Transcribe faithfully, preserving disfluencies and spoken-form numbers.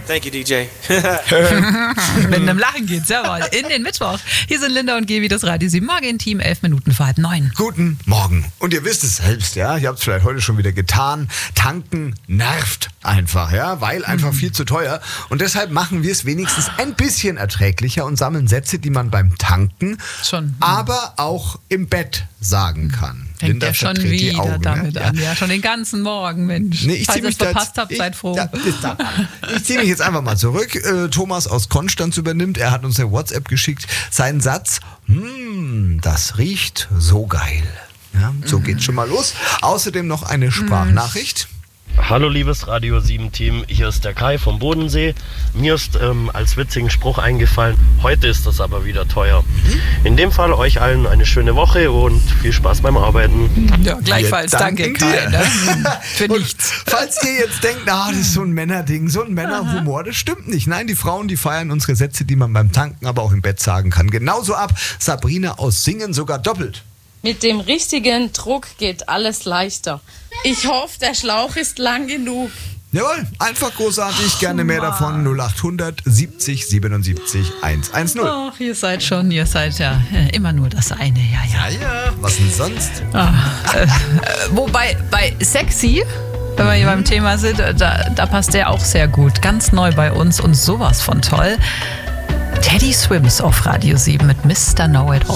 Thank you, D J. Mit einem Lachen geht's, jawohl. In den Mittwoch. Hier sind Linda und Gaby, das Radio sieben Morgen-Team, elf Minuten vor halb neun. Guten Morgen. Und ihr wisst es selbst, ja, ihr habt es vielleicht heute schon wieder getan. Tanken nervt einfach, ja, weil einfach viel zu teuer. Und deshalb machen wir es wenigstens ein bisschen erträglicher und sammeln Sätze, die man beim Tanken, Schon. aber auch im Bett sagen kann. Fängt Linda ja schon verdreht die wieder Augen, damit ne? an. Ja, schon den ganzen Morgen, Mensch. Nee, ich Falls zieh ihr es mich da verpasst jetzt- habt, ich- seid froh. Ja, ist da. Ich ziehe mich jetzt einfach mal zurück. Äh, Thomas aus Konstanz übernimmt. Er hat uns eine WhatsApp geschickt. Sein Satz, hm, das riecht so geil. Ja, so geht's schon mal los. Außerdem noch eine Sprachnachricht. Hallo liebes Radio sieben Team, hier ist der Kai vom Bodensee. Mir ist ähm, als witzigen Spruch eingefallen, heute ist das aber wieder teuer. In dem Fall euch allen eine schöne Woche und viel Spaß beim Arbeiten. Ja, gleichfalls. Wir Danke, danken Kai. dir. Ne? Für Und nichts. falls ihr jetzt denkt, na, das ist so ein Männerding, so ein Männerhumor, das stimmt nicht. Nein, die Frauen, die feiern unsere Sätze, die man beim Tanken, aber auch im Bett sagen kann. Genauso ab. Sabrina aus Singen sogar doppelt. Mit dem richtigen Druck geht alles leichter. Ich hoffe, der Schlauch ist lang genug. Jawohl, einfach großartig, gerne mehr davon. null acht hundert siebzig siebenundsiebzig hundertzehn. Ach, ihr seid schon, ihr seid ja äh, immer nur das eine. Ja, ja. Ja, ja, was denn sonst? Ah, äh, äh, wobei, bei sexy, wenn wir hier beim Thema sind, äh, da, da passt der auch sehr gut. Ganz neu bei uns und sowas von toll. Teddy Swims auf Radio sieben mit Mister Know It All.